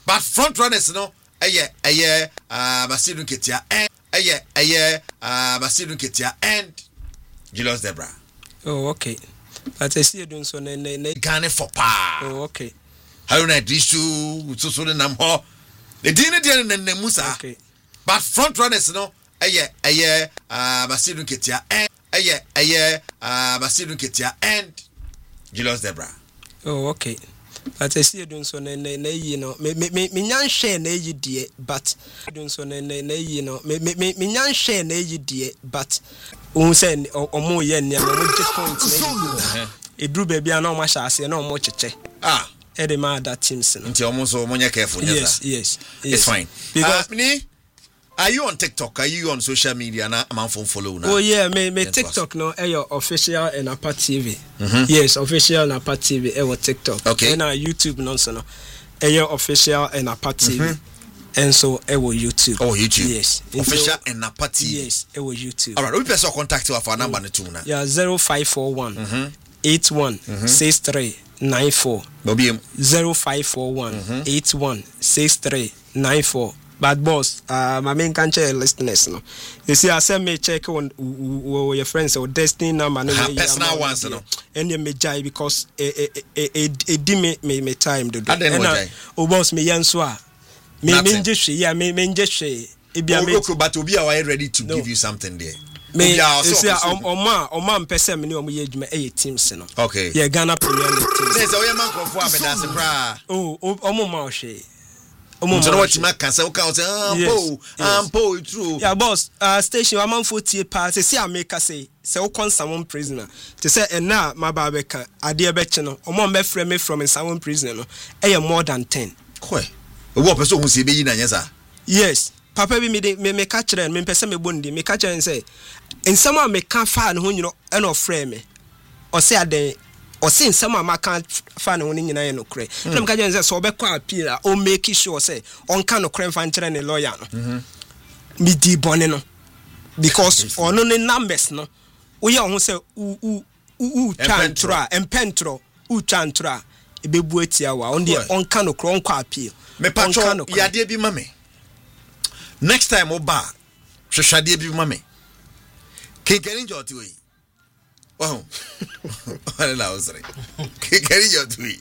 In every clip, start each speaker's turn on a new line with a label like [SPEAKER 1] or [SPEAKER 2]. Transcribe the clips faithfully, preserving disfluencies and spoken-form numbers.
[SPEAKER 1] but front runners no eye eye uh Masidu Ketia and eye eye uh Masidu Ketia and Julius Debra.
[SPEAKER 2] Oh, okay. But I see you doing so. Ne ne ne.
[SPEAKER 1] Gane for pa.
[SPEAKER 2] Oh, okay.
[SPEAKER 1] Haruna Dishu, so so the namho. The dinner dinner ne Musa.
[SPEAKER 2] Okay.
[SPEAKER 1] But front runners no eye eye uh Masidu Ketia and eye eye uh Masidu Ketia and Julius Debra.
[SPEAKER 2] Oh, okay. But I see you doing so. Ne ne ne. You know, me me me me nyan share ne you die. But doing so. Ne ne ne. You know, me me me me nyan share ne you die. But who say omo ye ne omo just point. E drew baby and no much as no more cheche. Ah, Eddie ma that teams.
[SPEAKER 1] Until almost so much careful.
[SPEAKER 2] Yes, yes, yes.
[SPEAKER 1] It's fine.
[SPEAKER 2] Because
[SPEAKER 1] uh, are you on TikTok? Are you on social media? Na I'm on follow now.
[SPEAKER 2] Oh yeah, me me TikTok no. Eh your official and Napa T V. Mm-hmm. Yes, official Napa T V. Eh TikTok.
[SPEAKER 1] Okay.
[SPEAKER 2] And our YouTube no so no. Eh your official and Napa T V. Mm-hmm. And so eh wo YouTube.
[SPEAKER 1] Oh YouTube.
[SPEAKER 2] Yes.
[SPEAKER 1] Official and Napa T V.
[SPEAKER 2] Yes, eh wo YouTube.
[SPEAKER 1] All right. We person contact you for our number mm-hmm. na.
[SPEAKER 2] Yeah, zero five four one eight one six three nine four. zero five four one eight one six three nine four. But boss, uh, my main country listeners, no. You see, I send me check on your friends or destiny number. No,
[SPEAKER 1] personal ones, no.
[SPEAKER 2] And you may jai because a a a a dim me me time to do.
[SPEAKER 1] And
[SPEAKER 2] oh boss, me yanswa. Me me just yeah me me just say.
[SPEAKER 1] Okay, but we are ready to give you something there.
[SPEAKER 2] Me see oma oma mpese me ni omo ye adwuma e teams no.
[SPEAKER 1] Okay.
[SPEAKER 2] Yeah, Ghana Premier League teams.
[SPEAKER 1] Say say man crofo abedase pra.
[SPEAKER 2] Oh, omo ma ohwe.
[SPEAKER 1] So what you make can say okay say ampo ampo true.
[SPEAKER 2] Yeah boss, uh station amanfo tie pa say say America say say o kon someone prisoner. To say and now my baba ka ade e be che no omo me frame me from someone prisoner no e more than ten.
[SPEAKER 1] Kwe. E wo person hu say be yi na nyesa.
[SPEAKER 2] Yes. Papa bi me de me me catch them me pese me bondi me catch them say in some me can fan ho nyino e no frame me. O say aden or since some of my can't find one in no cray. Them can say so be kwa appeal or make sure say on can no crime fan train a lawyer no. Me di boneno because on no numbers no. We are who say u u u chantra and pentro u chantra e be buetia wa on the on can no cron kwa appeal.
[SPEAKER 1] Me patcho ya de bi mame. Next time oba hwehwade bi mame. Kinkeri njoti we. Oh, what I was saying. Carry your tweet.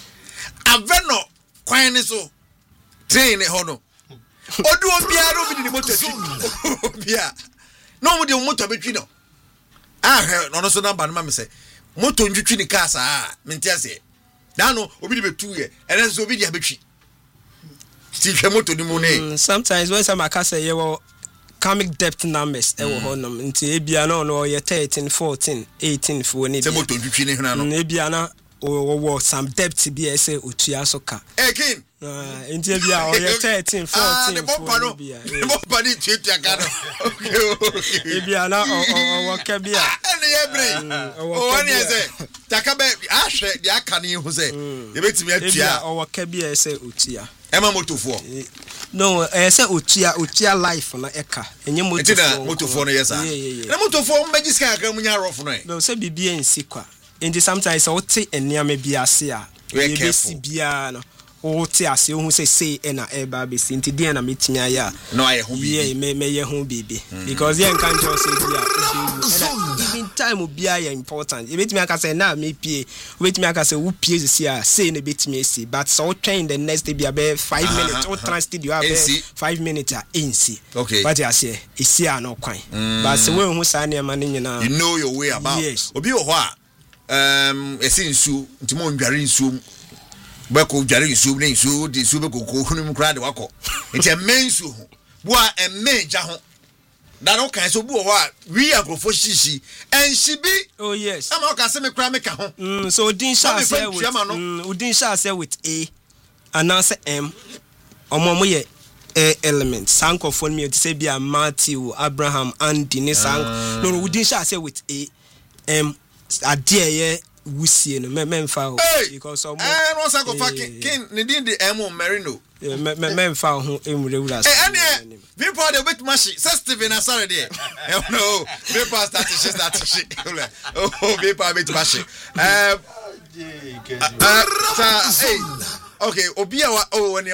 [SPEAKER 1] Aveno, quine so train a hono. Or do a piano with the motor? Pia. No, with your motor between them. I heard no so number, mamma say, Moto in the casa, Mentiase. Dano, will be two years, and then so be the habitude. Still, motor the money. Sometimes when some casa, you will. Comic depth numbers e wo honum nti ebia na no ye thirteen fourteen eighteen for ni bia moto twitwi ne no ebia na wo some depth bia say otua so ka again nti ebia o ye thirteen fourteen for ni bia e mo pani twitwa ka no okay ebia na o wo ka bia ene ebre o woni ese takabe ahwe dia aka ne hu say e betimi atua ebia o wo ka bia say otua ema motofo no eh say otua otua life na eka enye motofo motofo no yesa na motofo mbeji ska ka munya rof no no say bibia ensi kwa indi sometimes o te eniame bia ase a e be si bia no o te ase o hu say say e na e ba be si enti dia na metimi aya no aye hu bibi me me ye hu bibi because yen kan just say bia even time bia ya important e betimi aka say na me pie o betimi aka say wo pie si a say na betimi esi but so train the next day bia be five minutes o trans studio have five minutes a ensi okay but I say esi a no kwan but say we hu sa na ma nyina you know your way about obi wo ho a um esi nsu ntimo ndware nsu beko dware nsu ne nsu di nsu beko ko hunu mkra de wako enti emensu ho bo a emeja ho da no kan so bo ho a wi agrofo shishi ensibi oh yes am o ka se me kra me ka ho mm so odin sha say with mm odin sha say with a and answer m omo mo ye a element sanko phone me to say bia Matthew Abraham Andy ne sanko no odin sha say with a m adie ye wusie no me memfa because some eh no sanko fucking king ne din de emo merino me me memfa ho emurewura eh ene vi pa de bit mashi Steven asare de eh no vi pa start to start to shit oh vi pa bit mashi eh eh okay obi a oh